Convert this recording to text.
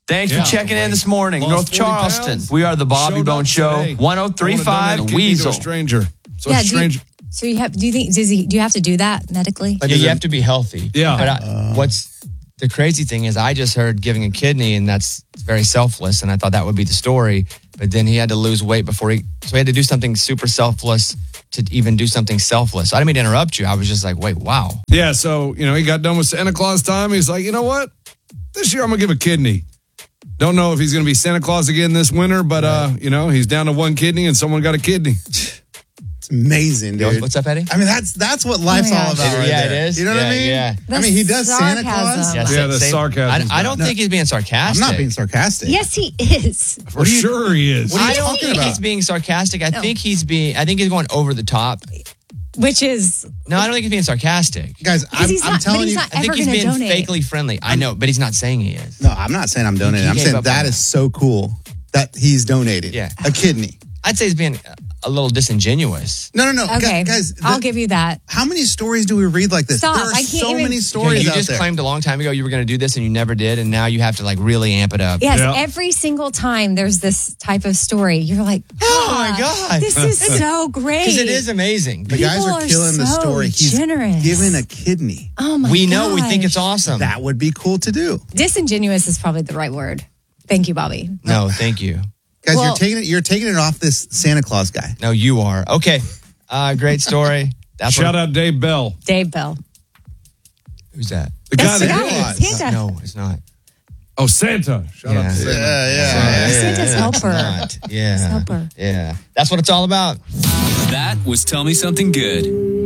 Thanks for checking in this morning. Lost North 40 Charleston. pounds. We are the Bobby Showed Bone up Show. today. 1035 The Weasel. stranger. So Yeah, stranger. So you have? Do you have to do that medically? Yeah, you have to be healthy. Yeah. But what's the crazy thing is, I just heard giving a kidney, and that's very selfless, and I thought that would be the story. But then he had to lose weight so he had to do something super selfless to even do something selfless. I didn't mean to interrupt you. I was just like, wait, wow. Yeah, so, he got done with Santa Claus time. He's like, you know what? This year I'm going to give a kidney. Don't know if he's going to be Santa Claus again this winter, but, he's down to one kidney and someone got a kidney. It's amazing, dude. What's up, Eddie? I mean, that's what life's all about. Right Yeah, there. it is. You know what I mean? Yeah. I mean, he does Santa Claus. Yeah, the sarcasm. I don't think he's being sarcastic. I'm not being sarcastic. Yes, he is. For sure he is. What are you I don't talking think about? he's being sarcastic. I think he's going over the top. Which is No, I don't think he's being sarcastic. Guys, he's I'm not- telling but he's you. not I think ever he's gonna being donate. fakely friendly. I know, but he's not saying he is. No, I'm not saying I'm donating. He I'm gave saying up that on is so cool that he's donated. Yeah. A kidney. I'd say he's being a little disingenuous. No. okay. Guys, I'll give you that. how many stories do we read like this? Stop. There are I can't so even- many Okay, stories you out just there. claimed a long time ago you were going to do this and you never did, and now you have to really amp it up. Yes, Yeah. every single time there's this type of story, you're like, Oh my God. this is so great. Because it is amazing. The guys People are are killing the so story. He's generous. giving a kidney. Oh my We know, we think gosh. it's awesome. That would be cool to do. Disingenuous is probably the right word. Thank you, Bobby. No, thank you. Guys, Well- you're taking it off this Santa Claus guy. No, you are. Okay. Great story. That's Shout out Dave Bell. Dave Bell. Who's that? The guy That's the that guy. Realize. Santa. No, it's not. Oh, Santa. Shout out Yeah. to Santa. Yeah. Santa's helper. Not. Yeah. Helper. Yeah. That's what it's all about. That was Tell Me Something Good.